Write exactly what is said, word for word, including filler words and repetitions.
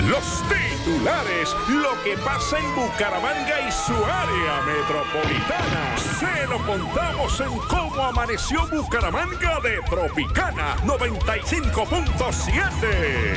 Los titulares, lo que pasa en Bucaramanga y su área metropolitana. Se lo contamos en Cómo Amaneció Bucaramanga de Tropicana noventa y cinco punto siete.